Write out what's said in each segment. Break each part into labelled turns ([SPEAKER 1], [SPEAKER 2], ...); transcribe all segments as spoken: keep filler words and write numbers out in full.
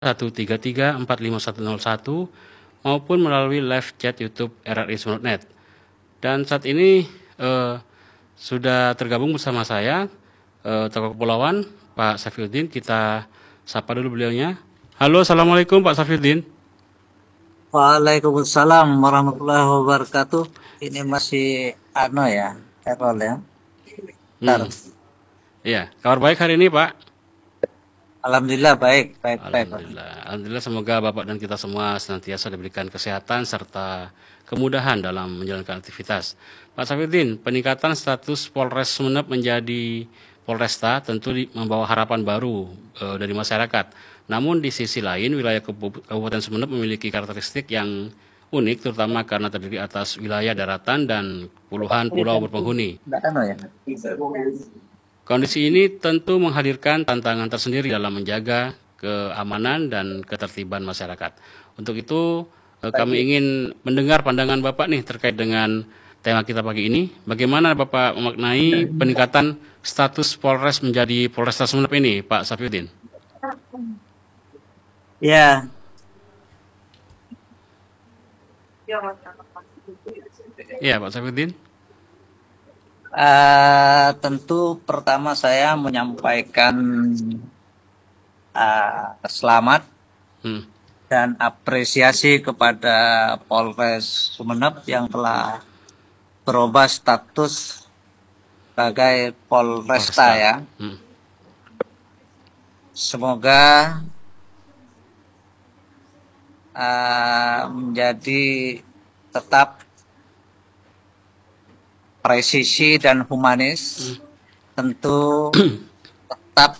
[SPEAKER 1] satu tiga tiga empat lima satu nol satu maupun melalui live chat YouTube R R I Sumeneb titik net. Dan saat ini eh, sudah tergabung bersama saya eh, tokoh kepulauan Pak Safiuddin. Kita sapa dulu beliaunya. Halo, assalamualaikum Pak Safiuddin.
[SPEAKER 2] Waalaikumsalam warahmatullahi wabarakatuh. Ini masih ano ya, error ya. Bentar.
[SPEAKER 1] Hmm. Ya, kabar baik hari ini Pak.
[SPEAKER 2] Alhamdulillah baik, baik, baik. Pak.
[SPEAKER 1] Alhamdulillah. Alhamdulillah semoga Bapak dan kita semua senantiasa diberikan kesehatan serta kemudahan dalam menjalankan aktivitas. Pak Safiuddin, peningkatan status Polres Sumeneb menjadi Polresta tentu di- membawa harapan baru eh, dari masyarakat. Namun di sisi lain wilayah Kebu- Kabupaten Sumeneb memiliki karakteristik yang unik terutama karena terdiri atas wilayah daratan dan puluhan pulau berpenghuni.
[SPEAKER 2] Enggak ano ya.
[SPEAKER 1] Kondisi ini tentu menghadirkan tantangan tersendiri dalam menjaga keamanan dan ketertiban masyarakat. Untuk itu, eh, kami ingin mendengar pandangan Bapak nih terkait dengan tema kita pagi ini. Bagaimana Bapak memaknai peningkatan status Polres menjadi Polresta Sumeneb ini, Pak Safiuddin?
[SPEAKER 2] Ya,
[SPEAKER 1] Iya, Pak Safiuddin.
[SPEAKER 2] eh, tentu pertama saya menyampaikan eh, selamat
[SPEAKER 1] Hmm.
[SPEAKER 2] dan apresiasi kepada Polres Sumeneb yang telah berubah status sebagai Polresta
[SPEAKER 1] Polresta.
[SPEAKER 2] ya.
[SPEAKER 1] Hmm.
[SPEAKER 2] Semoga uh, menjadi tetap presisi dan humanis, tentu tetap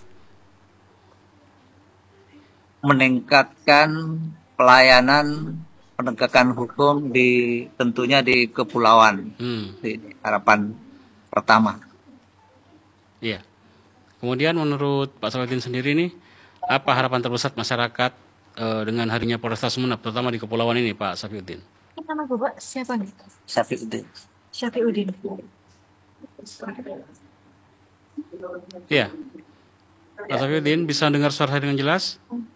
[SPEAKER 2] meningkatkan pelayanan penegakan hukum di tentunya di kepulauan.
[SPEAKER 1] Hmm.
[SPEAKER 2] Di harapan pertama.
[SPEAKER 1] Iya. Kemudian menurut Pak Safiuddin sendiri nih, apa harapan terbesar masyarakat eh, dengan harinya Polresta Sumeneb, terutama di kepulauan ini, Pak Safiuddin?
[SPEAKER 3] Nama Bapak siapa nih?
[SPEAKER 2] Syafiuddin.
[SPEAKER 3] Syafiuddin.
[SPEAKER 1] Iya, Pak Safiuddin bisa dengar suara saya dengan jelas?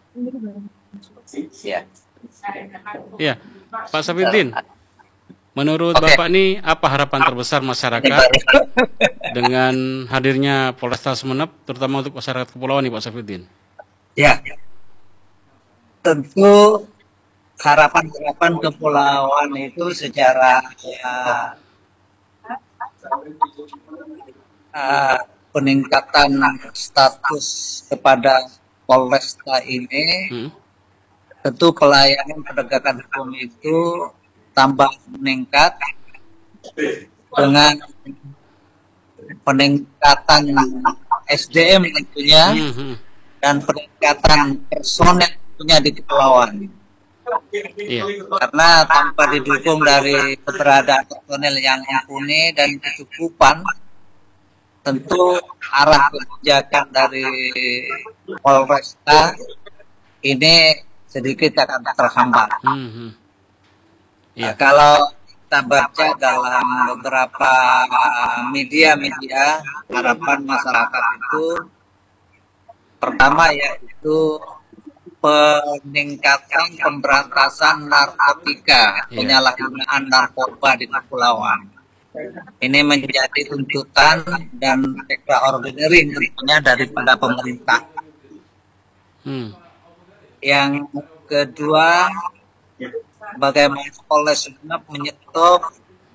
[SPEAKER 2] Ya.
[SPEAKER 1] Iya, Pak Safiuddin, menurut
[SPEAKER 2] Oke.
[SPEAKER 1] Bapak nih, apa harapan terbesar masyarakat dengan hadirnya Polresta Sumeneb, terutama untuk masyarakat kepulauan nih, Pak Safiuddin?
[SPEAKER 2] Ya. Tentu harapan-harapan kepulauan itu secara uh, uh, peningkatan status kepada Polresta ini,
[SPEAKER 1] Hmm.
[SPEAKER 2] tentu pelayanan penegakan hukum itu tambah meningkat dengan peningkatan S D M tentunya
[SPEAKER 1] Hmm, hmm.
[SPEAKER 2] dan peningkatan personel tentunya di kepulauan.
[SPEAKER 1] Iya,
[SPEAKER 2] Karena tanpa didukung dari keberadaan personel yang mumpuni dan kecukupan, tentu arah kebijakan dari Polresta ini sedikit akan terhambat.
[SPEAKER 1] hmm, hmm. Iya,
[SPEAKER 2] Nah, kalau kita baca dalam beberapa media-media, harapan masyarakat itu pertama yaitu peningkatan pemberantasan narkotika,
[SPEAKER 1] Iya.
[SPEAKER 2] penyalahgunaan narkoba di kepulauan. Ini menjadi tuntutan dan extraordinary tentunya daripada pemerintah.
[SPEAKER 1] Hmm.
[SPEAKER 2] Yang kedua, bagaimana Polres Sumeneb menyetop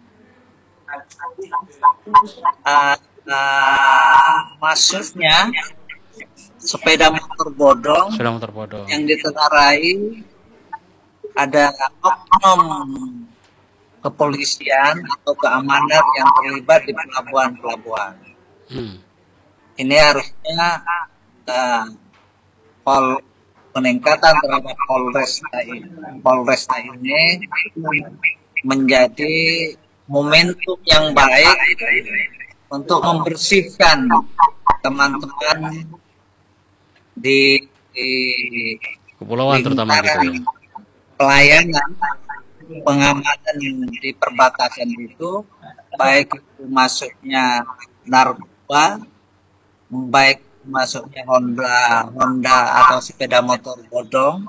[SPEAKER 2] uh, uh, masuknya sepeda motor bodong
[SPEAKER 1] Sudah motor bodong.
[SPEAKER 2] yang ditengarai ada oknum kepolisian atau keamanan yang terlibat di pelabuhan-pelabuhan.
[SPEAKER 1] Hmm.
[SPEAKER 2] Ini harusnya uh, pol peningkatan terhadap Polresta ini, Polresta ini menjadi momentum yang baik untuk membersihkan teman-teman di, di
[SPEAKER 1] Kepulauan terutama gitu
[SPEAKER 2] lingkaran
[SPEAKER 1] ya.
[SPEAKER 2] pelayanan pengamanan di perbatasan itu, baik itu masuknya narkoba, baik masuknya Honda Honda atau sepeda motor bodong